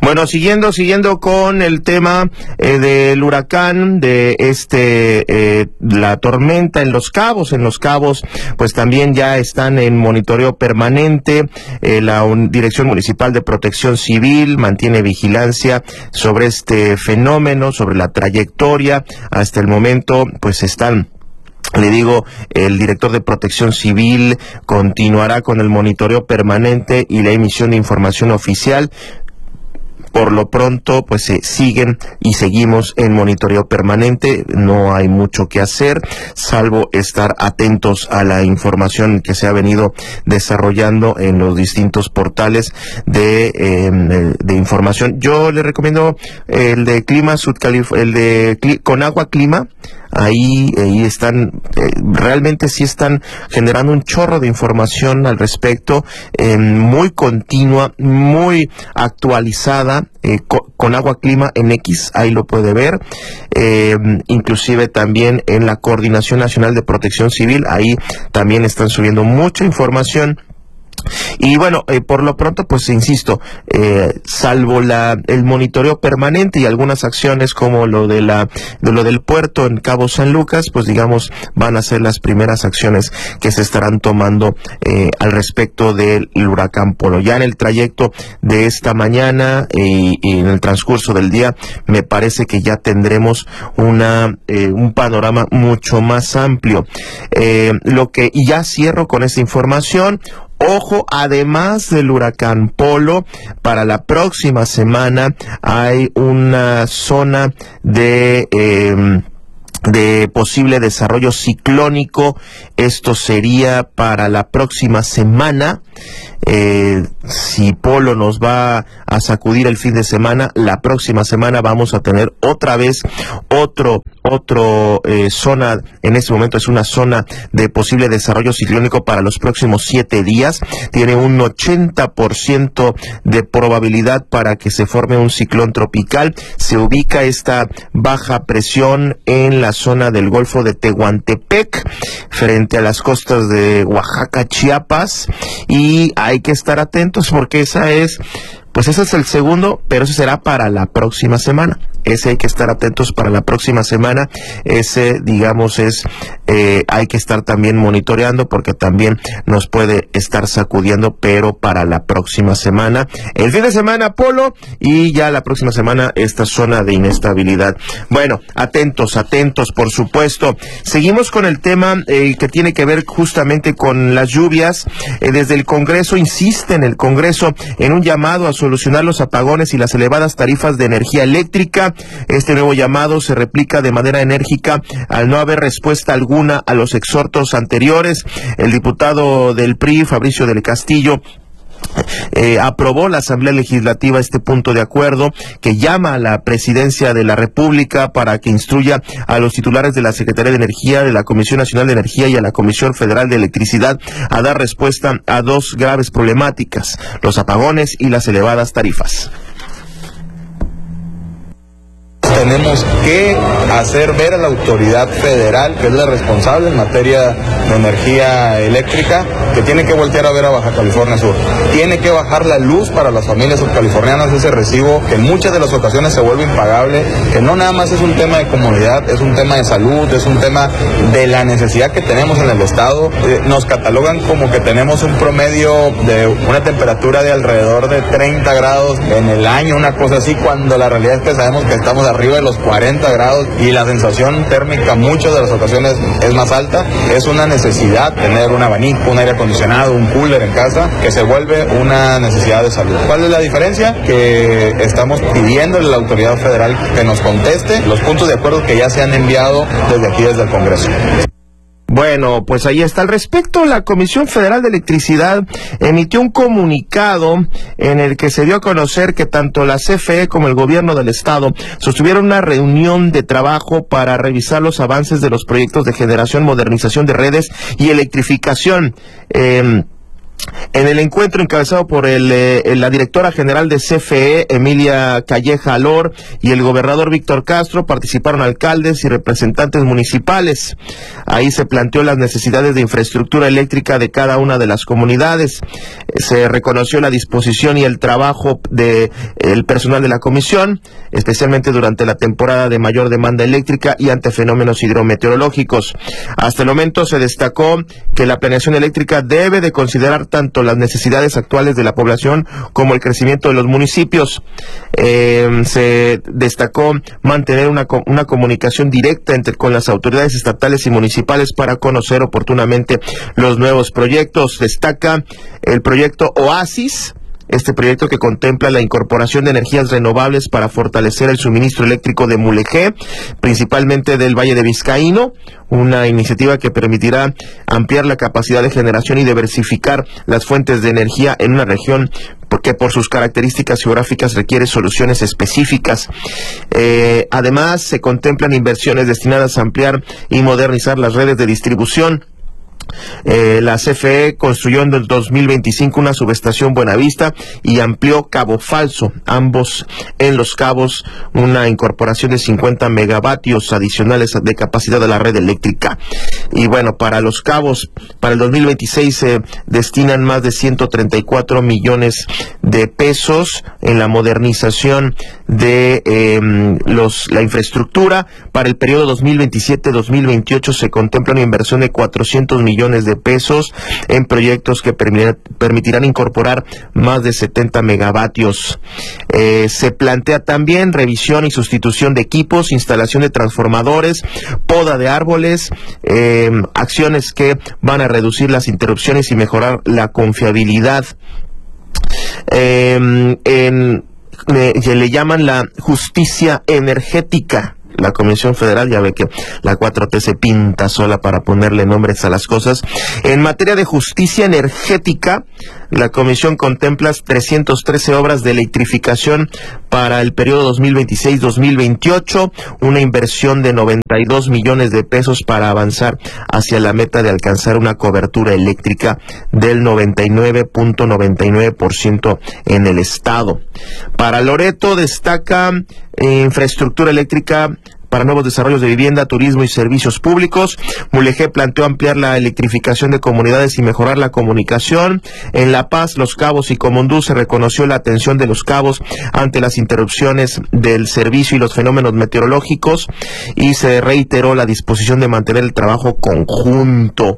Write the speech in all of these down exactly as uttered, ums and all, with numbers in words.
Bueno, siguiendo, siguiendo con el tema eh, del huracán, de este, eh, la tormenta en Los Cabos. En Los Cabos, pues también ya están en monitoreo permanente. Eh, la un, Dirección Municipal de Protección Civil mantiene vigilancia sobre este fenómeno, sobre la trayectoria. Hasta el momento, pues están... Le digo, el director de Protección Civil continuará con el monitoreo permanente y la emisión de información oficial. Por lo pronto, pues se eh, siguen y seguimos en monitoreo permanente. No hay mucho que hacer, salvo estar atentos a la información que se ha venido desarrollando en los distintos portales de, eh, de información. Yo le recomiendo el de Clima Sudcalif- el de Cli- Conagua Clima. Ahí, ahí están, eh, realmente sí están generando un chorro de información al respecto, eh, muy continua, muy actualizada, eh, co- con Agua Clima en X, ahí lo puede ver, eh, inclusive también en la Coordinación Nacional de Protección Civil, ahí también están subiendo mucha información. Y bueno, eh, por lo pronto, pues insisto, eh, salvo la el monitoreo permanente y algunas acciones como lo de la de lo del puerto en Cabo San Lucas, pues digamos van a ser las primeras acciones que se estarán tomando eh, al respecto del huracán Polo. Ya en el trayecto de esta mañana eh, y en el transcurso del día, me parece que ya tendremos una eh, un panorama mucho más amplio. Eh, lo que y ya cierro con esta información. Ojo, además del huracán Polo, para la próxima semana hay una zona de... Eh, de posible desarrollo ciclónico. Esto sería para la próxima semana. Eh, si Polo nos va a sacudir el fin de semana, la próxima semana vamos a tener otra vez otro otro eh, zona. En este momento es una zona de posible desarrollo ciclónico para los próximos siete días. Tiene un ochenta por ciento de probabilidad para que se forme un ciclón tropical. Se ubica esta baja presión en la zona del Golfo de Tehuantepec, frente a las costas de Oaxaca, Chiapas, y hay que estar atentos porque esa es, pues ese es el segundo, pero ese será para la próxima semana. Ese hay que estar atentos para la próxima semana. Ese, digamos, es, eh, hay que estar también monitoreando porque también nos puede estar sacudiendo, pero para la próxima semana. El fin de semana, Polo, y ya la próxima semana esta zona de inestabilidad. Bueno, atentos, atentos, por supuesto. Seguimos con el tema eh, que tiene que ver justamente con las lluvias. Eh, desde el Congreso, insiste en el Congreso en un llamado a solucionar los apagones y las elevadas tarifas de energía eléctrica. Este nuevo llamado se replica de manera enérgica al no haber respuesta alguna a los exhortos anteriores. El diputado del P R I, Fabricio del Castillo, Eh, aprobó la Asamblea Legislativa este punto de acuerdo que llama a la Presidencia de la República para que instruya a los titulares de la Secretaría de Energía, de la Comisión Nacional de Energía y a la Comisión Federal de Electricidad a dar respuesta a dos graves problemáticas: los apagones y las elevadas tarifas. Tenemos que hacer ver a la autoridad federal, que es la responsable en materia de energía eléctrica, que tiene que voltear a ver a Baja California Sur. Tiene que bajar la luz para las familias subcalifornianas, ese recibo que en muchas de las ocasiones se vuelve impagable, que no nada más es un tema de comunidad, es un tema de salud, es un tema de la necesidad que tenemos en el estado. Eh, nos catalogan como que tenemos un promedio de una temperatura de alrededor de treinta grados en el año, una cosa así, cuando la realidad es que sabemos que estamos arriba de los cuarenta grados y la sensación térmica muchas de las ocasiones es más alta. Es una necesidad tener un abanico, un aire acondicionado, un cooler en casa, que se vuelve una necesidad de salud. ¿Cuál es la diferencia? Que estamos pidiéndole a la autoridad federal que nos conteste los puntos de acuerdo que ya se han enviado desde aquí, desde el Congreso. Bueno, pues ahí está. Al respecto, la Comisión Federal de Electricidad emitió un comunicado en el que se dio a conocer que tanto la C F E como el gobierno del estado sostuvieron una reunión de trabajo para revisar los avances de los proyectos de generación, modernización de redes y electrificación. Eh, En el encuentro encabezado por el, eh, la directora general de C F E, Emilia Calleja Alor, y el gobernador Víctor Castro, participaron alcaldes y representantes municipales. Ahí se planteó las necesidades de infraestructura eléctrica de cada una de las comunidades. Se reconoció la disposición y el trabajo de el personal de la comisión, especialmente durante la temporada de mayor demanda eléctrica y ante fenómenos hidrometeorológicos. Hasta el momento se destacó que la planeación eléctrica debe de considerar tanto las necesidades actuales de la población como el crecimiento de los municipios. Eh, se destacó mantener una, una comunicación directa entre, con las autoridades estatales y municipales para conocer oportunamente los nuevos proyectos. Destaca el proyecto Oasis, este proyecto que contempla la incorporación de energías renovables para fortalecer el suministro eléctrico de Mulegé, principalmente del Valle de Vizcaíno, una iniciativa que permitirá ampliar la capacidad de generación y diversificar las fuentes de energía en una región porque por sus características geográficas requiere soluciones específicas. Eh, además, se contemplan inversiones destinadas a ampliar y modernizar las redes de distribución. Eh, la C F E construyó en el dos mil veinticinco una subestación Buenavista y amplió Cabo Falso, ambos en Los Cabos, una incorporación de cincuenta megavatios adicionales de capacidad de la red eléctrica. Y bueno, para Los Cabos, para el dos mil veintiséis se destinan más de ciento treinta y cuatro millones de pesos en la modernización de eh, los la infraestructura. Para el periodo dos mil veintisiete dos mil veintiocho se contempla una inversión de cuatrocientos millones de pesos en proyectos que permitirán incorporar más de setenta megavatios. Eh, se plantea también revisión y sustitución de equipos, instalación de transformadores, poda de árboles, eh, acciones que van a reducir las interrupciones y mejorar la confiabilidad. Eh, en, eh, le llaman la justicia energética. La Comisión Federal, ya ve que la cuatro T se pinta sola para ponerle nombres a las cosas. En materia de justicia energética, la Comisión contempla trescientas trece obras de electrificación para el periodo dos mil veintiséis dos mil veintiocho, una inversión de noventa y dos millones de pesos para avanzar hacia la meta de alcanzar una cobertura eléctrica del noventa y nueve punto noventa y nueve por ciento en el estado. Para Loreto destaca eh, infraestructura eléctrica para nuevos desarrollos de vivienda, turismo y servicios públicos. Mulegé planteó ampliar la electrificación de comunidades y mejorar la comunicación. En La Paz, Los Cabos y Comondú se reconoció la atención de Los Cabos ante las interrupciones del servicio y los fenómenos meteorológicos y se reiteró la disposición de mantener el trabajo conjunto.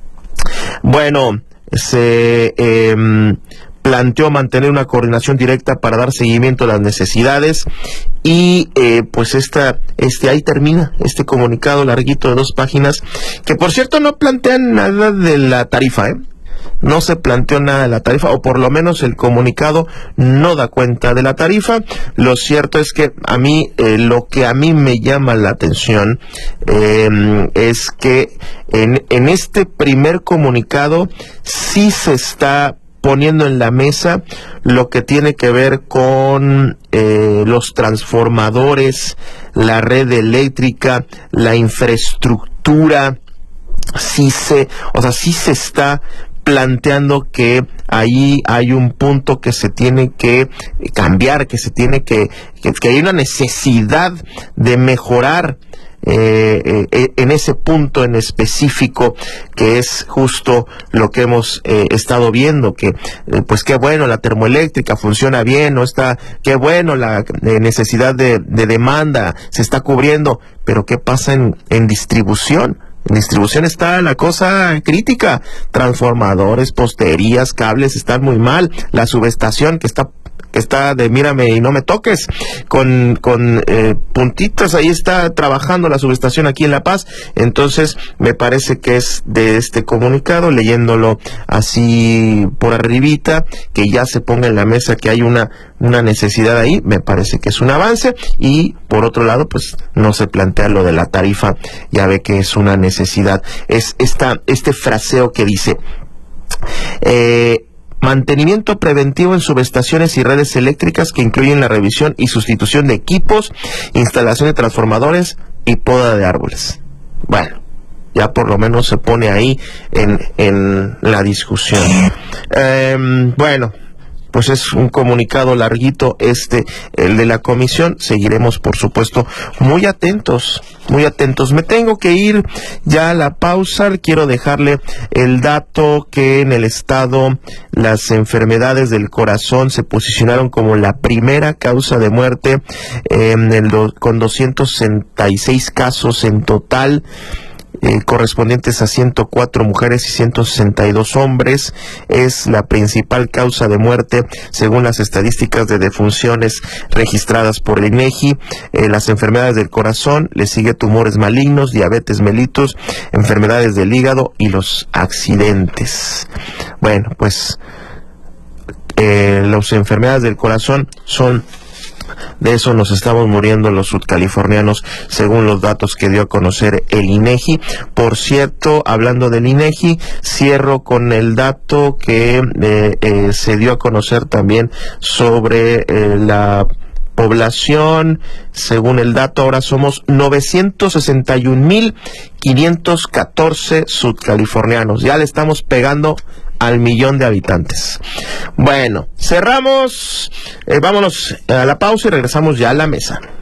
Bueno, se eh, planteó mantener una coordinación directa para dar seguimiento a las necesidades y eh, pues esta este ahí termina este comunicado larguito de dos páginas, que por cierto no plantean nada de la tarifa, ¿eh? No se planteó nada de la tarifa, o por lo menos el comunicado no da cuenta de la tarifa. Lo cierto es que a mí, eh, lo que a mí me llama la atención eh, es que en, en este primer comunicado sí se está poniendo en la mesa lo que tiene que ver con eh, los transformadores, la red eléctrica, la infraestructura. Sí se, o sea, sí se está planteando que ahí hay un punto que se tiene que cambiar, que se tiene que, que, que hay una necesidad de mejorar Eh, eh, en ese punto en específico, que es justo lo que hemos eh, estado viendo, que eh, pues qué bueno, la termoeléctrica funciona bien, no está, qué bueno, la eh, necesidad de, de demanda se está cubriendo, pero qué pasa en, en distribución. En distribución está la cosa crítica, transformadores, posterías, cables están muy mal, la subestación que está que está de mírame y no me toques, con, con eh, puntitos, ahí está trabajando la subestación aquí en La Paz. Entonces me parece que es de este comunicado, leyéndolo así por arribita, que ya se ponga en la mesa que hay una, una necesidad ahí, me parece que es un avance. Y por otro lado, pues no se plantea lo de la tarifa, ya ve que es una necesidad, es esta, este fraseo que dice eh, mantenimiento preventivo en subestaciones y redes eléctricas, que incluyen la revisión y sustitución de equipos, instalación de transformadores y poda de árboles. Bueno, ya por lo menos se pone ahí en, en la discusión. Eh, bueno, pues es un comunicado larguito este, el de la comisión. Seguiremos, por supuesto, muy atentos, muy atentos. Me tengo que ir ya a la pausa. Quiero dejarle el dato que en el estado las enfermedades del corazón se posicionaron como la primera causa de muerte, eh, en el do, con doscientos sesenta y seis casos en total. Eh, correspondientes a ciento cuatro mujeres y ciento sesenta y dos hombres. Es la principal causa de muerte según las estadísticas de defunciones registradas por el INEGI. Eh, las enfermedades del corazón, le sigue tumores malignos, diabetes mellitus, enfermedades del hígado y los accidentes. Bueno, pues eh, las enfermedades del corazón son... De eso nos estamos muriendo los sudcalifornianos, según los datos que dio a conocer el INEGI. Por cierto, hablando del INEGI, cierro con el dato que eh, eh, se dio a conocer también sobre eh, la población. Según el dato, ahora somos novecientos sesenta y un mil quinientos catorce sudcalifornianos. Ya le estamos pegando al millón de habitantes. Bueno, cerramos, eh, vámonos a la pausa y regresamos ya a la mesa.